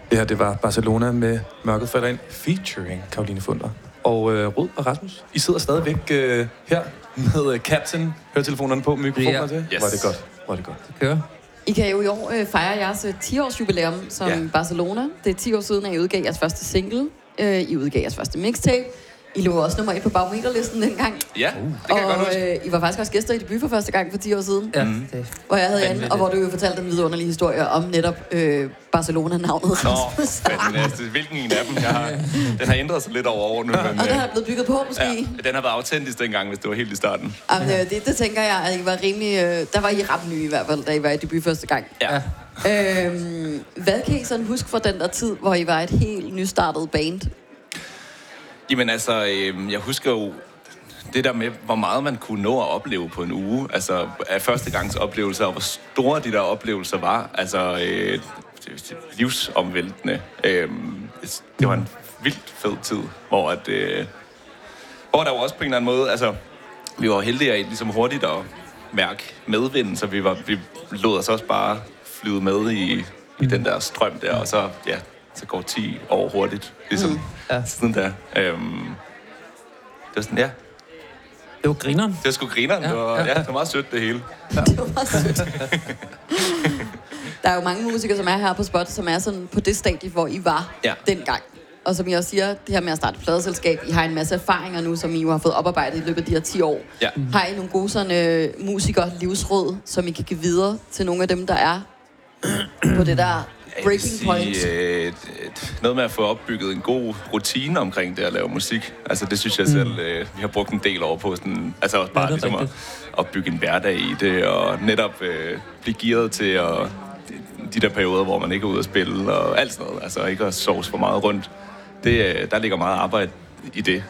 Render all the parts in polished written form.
Det her, det var Barcelona med Mørket falder ind, featuring Caroline Funder. Og Rud og Rasmus, I sidder stadigvæk her med Captain. Høretelefonerne på, mikrofoner til. Yes. Var det godt? Var det godt? Det kører. I kan jo i år fejre jeres 10-års jubilæum som Barcelona. Det er 10 år siden, at I udgav jeres første single. I udgav jeres første mixtape. I lå også nummer 1 på barometerlisten dengang. Ja, det kan jeg godt huske. I var faktisk også gæster i debut for første gang for 10 år siden. Ja. Hvor jeg havde Anne, og hvor du jo fortalte en vidunderlig historie om netop Barcelona-navnet. Nå, fantastisk. Hvilken en af dem? Den har ændret sig lidt over årene. Men, og den har blevet bygget på, måske? Ja, den har været autentisk dengang, hvis det var helt i starten. Jamen, det tænker jeg, at I var rimelig... der var I ret nye i hvert fald, da I var i debut første gang. Ja. Hvad kan I sådan huske fra den der tid, hvor I var et helt nystartet band? Jamen altså, jeg husker jo det der med, hvor meget man kunne nå at opleve på en uge. Altså, af førstegangsoplevelser, og hvor store de der oplevelser var. Altså, livsomvæltende. Det var en vildt fed tid, hvor der var også på en eller anden måde, altså, vi var heldige at ligesom hurtigt at mærke medvinden, så vi lod os også bare flyde med i den der strøm der, og så går 10 år hurtigt, ligesom siden der. Det var sådan, ja. Det var grineren. Det var sgu grineren. Det var meget sødt, det hele. Ja. Det var meget sødt. Der er jo mange musikere, som er her på Spot, som er sådan på det stadie, hvor I var dengang. Og som I også siger, det her med at starte et pladeselskab, I har en masse erfaringer nu, som I jo har fået oparbejdet i løbet af de her 10 år. Ja. Har I nogle gode sådan, musikere, livsråd, som I kan give videre til nogle af dem, der er på det der breaking point? Noget med at få opbygget en god rutine omkring det at lave musik. Altså det synes jeg selv, vi har brugt en del over på sådan, altså også bare ligesom at opbygge en hverdag i det, og netop blive gearet til at de der perioder, hvor man ikke er ude at spille og alt sådan noget. Altså ikke at sovs for meget rundt. Der ligger meget arbejde i det.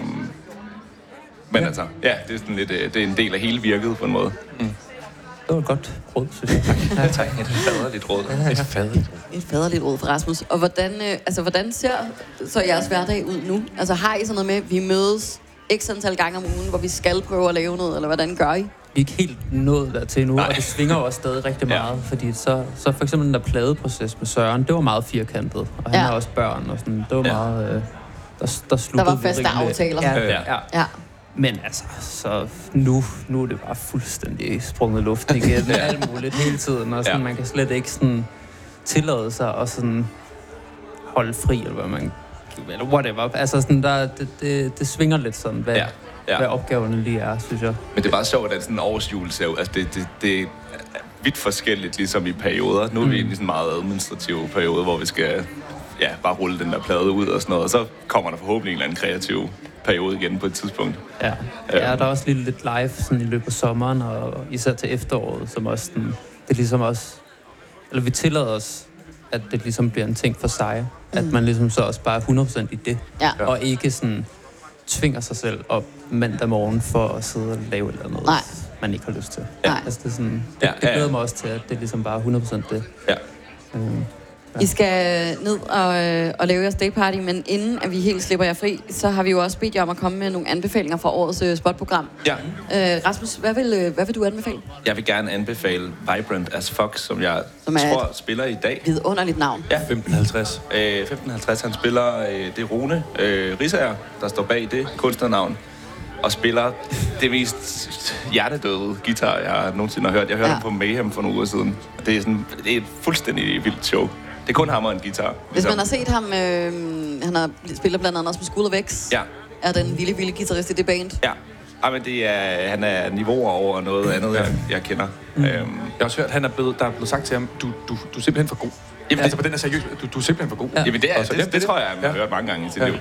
Men altså, ja, det er sådan lidt, det er en del af hele virket på en måde. Det var et godt råd, synes jeg. Ja, tak. Et faderligt råd. Et faderligt råd for Rasmus. Og hvordan ser så jeres hverdag ud nu? Altså har I sådan noget med, vi mødes x antal gange om ugen, hvor vi skal prøve at lave noget, eller hvordan gør I? Vi er ikke helt nået dertil nu, og det svinger jo også stadig rigtig meget, fordi så for eksempel den der pladeproces med Søren, det var meget firkantet, og han har også børn og sådan, det var meget, der sluttede der var faste aftaler. Ja. Men altså, så nu er det bare fuldstændig sprunget luft igen, alt muligt hele tiden, og sådan, man kan slet ikke sådan tillade sig at sådan holde fri, eller hvad man, eller whatever. Altså sådan, det svinger lidt sådan, hvad opgaverne lige er, synes jeg. Men det er bare sjovt, at sådan en årsjul ser ud. Altså det er vidt forskelligt, ligesom i perioder. Nu er vi i en sådan meget administrativ periode, hvor vi skal bare rulle den der plade ud og sådan noget, og så kommer der forhåbentlig en eller anden kreativ periode igen på et tidspunkt. Ja, der er også lidt live sådan i løbet af sommeren, og især til efteråret, som også sådan, det ligesom også, eller vi tillader os, at det ligesom bliver en ting for sig, at man ligesom så også bare er 100% i det, og ikke sådan tvinger sig selv op mandag morgen for at sidde og lave eller noget, man ikke har lyst til. Altså det er sådan, det glæder mig også til, at det ligesom bare er 100% det. Ja. I skal ned og lave jeres dayparty, men inden at vi helt slipper jer fri, så har vi jo også bedt jer om at komme med nogle anbefalinger fra årets spotprogram. Ja. Rasmus, hvad vil du anbefale? Jeg vil gerne anbefale Vibrant as Fuck, som jeg tror spiller i dag. Vidunderligt navn. Ja, 1550. 1550, han spiller, det er Rune Risager, der står bag det kunstnernavn, og spiller det mest hjertedøde guitar, jeg nogensinde har hørt. Jeg hørte ham på Mayhem for nogle uger siden. Det er et fuldstændig vildt show. Det er kun ham og en guitar. Hvis man har set ham, han spiller blandt andet også med School of X. Ja. Er den vilde guitarist i det band. Ja. Men han er niveauer over noget andet, jeg kender. Jeg har også hørt, der er blevet sagt til ham, du er simpelthen for god. Jamen, altså på den er seriøst, du er simpelthen for god. Ja. Jamen det tror jeg, han har hørt mange gange i sit liv.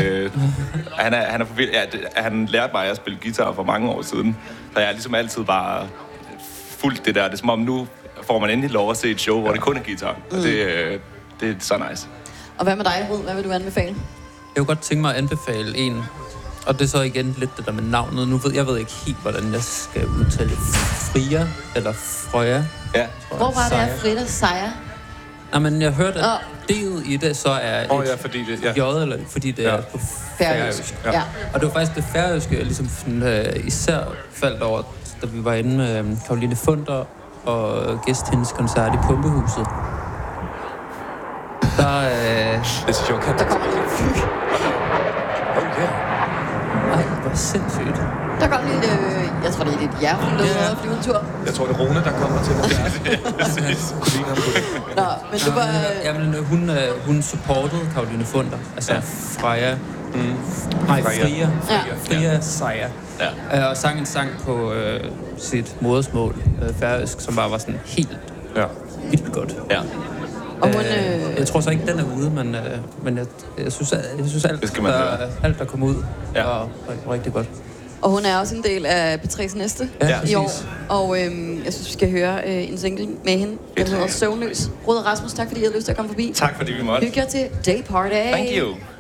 Han er for vild. Han lærte mig at spille guitar for mange år siden. Så jeg er ligesom altid bare fuldt det der. Det er som om nu får man endelig lov at se et show, hvor det kun er guitar. Og det er så nice. Og hvad med dig, Rud? Hvad vil du anbefale? Jeg kunne godt tænke mig at anbefale en, og det er så igen lidt det der med navnet. Jeg ved ikke helt, hvordan jeg skal udtale Fria eller Frøja. Ja. Hvor var det af Frida Sejer? Nej, men jeg hørte, at D'et i det så er et fordi det, J, eller fordi det er på færøsk. Ja. Og det var faktisk det færøske, jeg ligesom især faldt over, da vi var inde med Caroline Funder og gæst hendes koncert i Pumpehuset. Der, Det er sjovt, Der kommer lige et fly. Okay. ej, hvor sindssygt. Der kommer lige jeg tror det er lidt hjertefly, der Ja. ude og flyve en tur. Jeg tror, det er Rune, der kommer til vores kollegaer på det. Nå, men det var... Jamen, hun supportede Caroline Funder. Altså Freja. Nej, Fria. Fria Sejer. Ja. Og sang en sang på sit modersmål, færøsk, som bare var sådan helt vildt godt. Ja. Og hun, Jeg tror så ikke, den er ude, men jeg synes alt der kom ud, var rigtig godt. og hun er også en del af P3's næste i år. Og jeg synes, vi skal høre en single med hende. Den hedder Søvnløs. Rud og Rasmus, tak fordi I havde lyst til at komme forbi. Tak fordi vi måtte. Hygge jer til Day Party. Thank you.